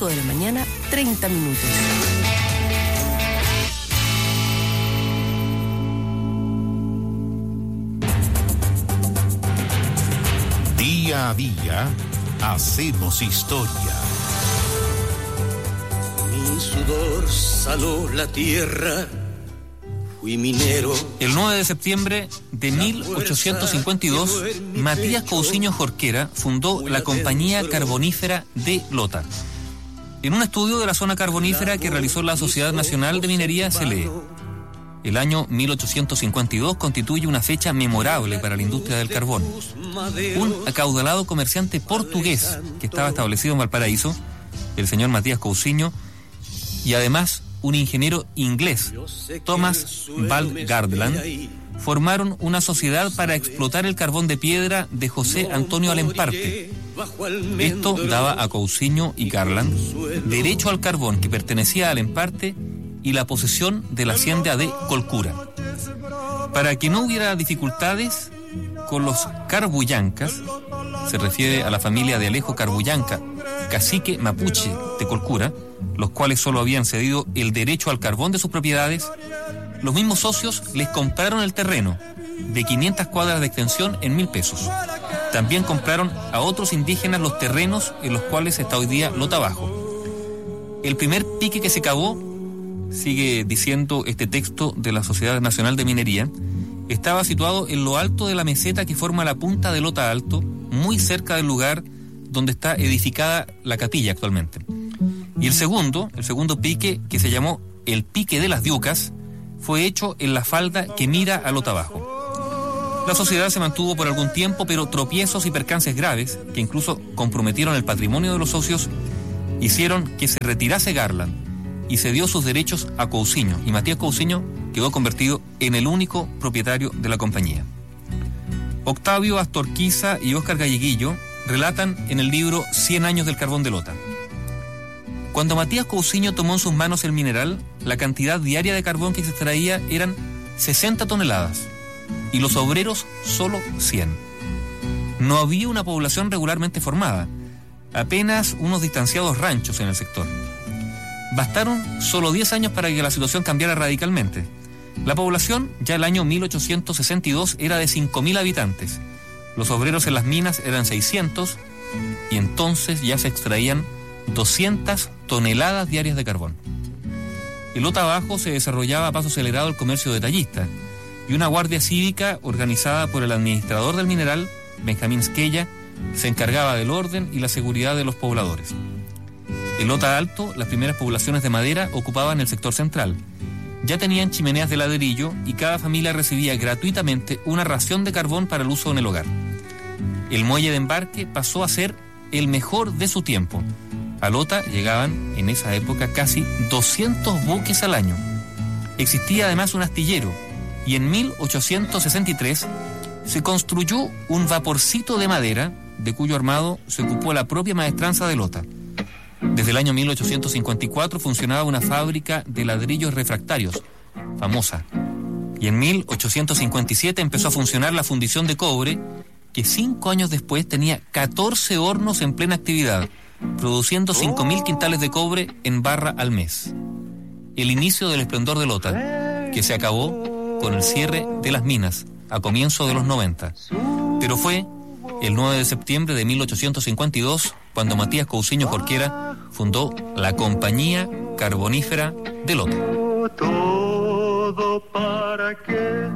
5 de la mañana, 30 minutos. Día a día, hacemos historia. Mi sudor saló la tierra, fui minero. El 9 de septiembre de 1852, Matías Cousiño Jorquera fundó la Compañía Carbonífera de Lota. En un estudio de la zona carbonífera que realizó la Sociedad Nacional de Minería se lee: el año 1852 constituye una fecha memorable para la industria del carbón. Un acaudalado comerciante portugués que estaba establecido en Valparaíso, el señor Matías Cousiño, y además un ingeniero inglés, Thomas Val-Gardland, formaron una sociedad para explotar el carbón de piedra de José Antonio Alemparte. Esto daba a Cousiño y Garland derecho al carbón que pertenecía a Alemparte y la posesión de la hacienda de Colcura. Para que no hubiera dificultades con los Carbullancas, se refiere a la familia de Alejo Carbullanca, cacique mapuche de Colcura, los cuales solo habían cedido el derecho al carbón de sus propiedades, los mismos socios les compraron el terreno de 500 cuadras de extensión en 1.000 pesos. También compraron a otros indígenas los terrenos en los cuales está hoy día Lota Bajo. El primer pique que se cavó, sigue diciendo este texto de la Sociedad Nacional de Minería, estaba situado en lo alto de la meseta que forma la punta de Lota Alto, muy cerca del lugar donde está edificada la capilla actualmente. Y el segundo pique, que se llamó el Pique de las Diucas, fue hecho en la falda que mira a Lota Bajo. La sociedad se mantuvo por algún tiempo, pero tropiezos y percances graves, que incluso comprometieron el patrimonio de los socios, hicieron que se retirase Garland y cedió sus derechos a Cousiño, y Matías Cousiño quedó convertido en el único propietario de la compañía. Octavio Astorquiza y Óscar Galleguillo relatan en el libro 100 años del carbón de Lota: cuando Matías Cousiño tomó en sus manos el mineral, la cantidad diaria de carbón que se extraía eran 60 toneladas, y los obreros solo 100. No había una población regularmente formada, apenas unos distanciados ranchos en el sector. Bastaron solo 10 años para que la situación cambiara radicalmente. La población, ya el año 1862, era de 5.000 habitantes. Los obreros en las minas eran 600, y entonces ya se extraían 200 toneladas diarias de carbón. En Lota Bajo se desarrollaba a paso acelerado el comercio detallista, y una guardia cívica organizada por el administrador del mineral, Benjamín Esquella, se encargaba del orden y la seguridad de los pobladores. En Lota Alto, las primeras poblaciones de madera ocupaban el sector central. Ya tenían chimeneas de ladrillo y cada familia recibía gratuitamente una ración de carbón para el uso en el hogar. El muelle de embarque pasó a ser el mejor de su tiempo. A Lota llegaban en esa época casi 200 buques al año. Existía además un astillero, y en 1863 se construyó un vaporcito de madera, de cuyo armado se ocupó la propia maestranza de Lota. Desde el año 1854 funcionaba una fábrica de ladrillos refractarios, famosa. Y en 1857 empezó a funcionar la fundición de cobre, que 5 años después tenía 14 hornos en plena actividad, produciendo 5.000 quintales de cobre en barra al mes. El inicio del esplendor de Lota, que se acabó con el cierre de las minas a comienzos de los 90. Pero fue el 9 de septiembre de 1852 cuando Matías Cousiño Jorquera fundó la Compañía Carbonífera de Lota. Todo para qué,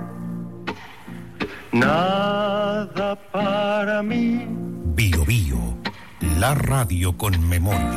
nada para mí. Bio Bio, la radio con memoria.